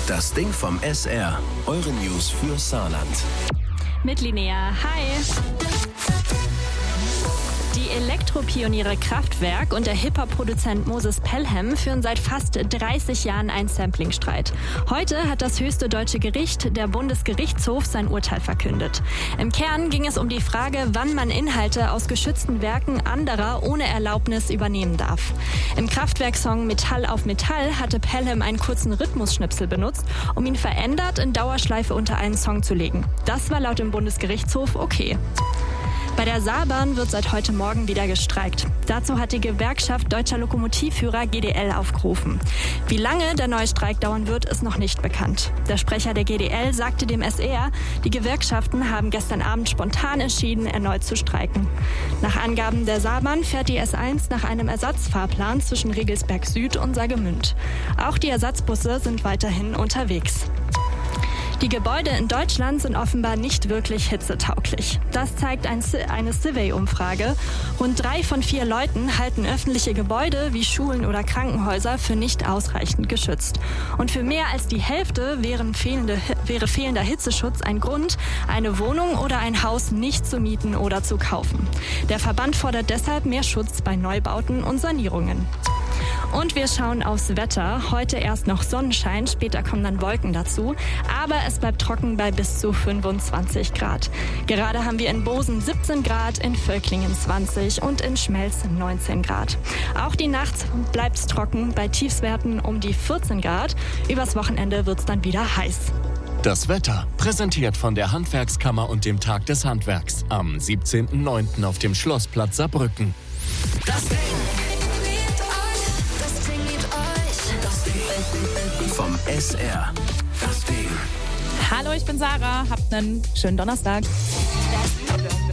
Das Ding vom SR. Eure News für Saarland. Mit Linnea. Hi. Die Elektropioniere Kraftwerk und der Hip-Hop-Produzent Moses Pelham führen seit fast 30 Jahren einen Samplingstreit. Heute hat das höchste deutsche Gericht, der Bundesgerichtshof, sein Urteil verkündet. Im Kern ging es um die Frage, wann man Inhalte aus geschützten Werken anderer ohne Erlaubnis übernehmen darf. Im Kraftwerk-Song Metall auf Metall hatte Pelham einen kurzen Rhythmusschnipsel benutzt, um ihn verändert in Dauerschleife unter einen Song zu legen. Das war laut dem Bundesgerichtshof okay. Bei der Saarbahn wird seit heute Morgen wieder gestreikt. Dazu hat die Gewerkschaft Deutscher Lokomotivführer GDL aufgerufen. Wie lange der neue Streik dauern wird, ist noch nicht bekannt. Der Sprecher der GDL sagte dem SR, die Gewerkschaften haben gestern Abend spontan entschieden, erneut zu streiken. Nach Angaben der Saarbahn fährt die S1 nach einem Ersatzfahrplan zwischen Regelsberg Süd und Saargemünd. Auch die Ersatzbusse sind weiterhin unterwegs. Die Gebäude in Deutschland sind offenbar nicht wirklich hitzetauglich. Das zeigt eine Survey-Umfrage. Rund 3 von 4 Leuten halten öffentliche Gebäude wie Schulen oder Krankenhäuser für nicht ausreichend geschützt. Und für mehr als die Hälfte wäre fehlender Hitzeschutz ein Grund, eine Wohnung oder ein Haus nicht zu mieten oder zu kaufen. Der Verband fordert deshalb mehr Schutz bei Neubauten und Sanierungen. Und wir schauen aufs Wetter. Heute erst noch Sonnenschein, später kommen dann Wolken dazu. Aber es bleibt trocken bei bis zu 25 Grad. Gerade haben wir in Bosen 17 Grad, in Völklingen 20 und in Schmelz 19 Grad. Auch die Nacht bleibt trocken bei Tiefstwerten um die 14 Grad. Übers Wochenende wird's dann wieder heiß. Das Wetter, präsentiert von der Handwerkskammer und dem Tag des Handwerks am 17.09. auf dem Schlossplatz Saarbrücken. Das Ding. Vom SR. Das Ding. Hallo, ich bin Sarah. Habt einen schönen Donnerstag.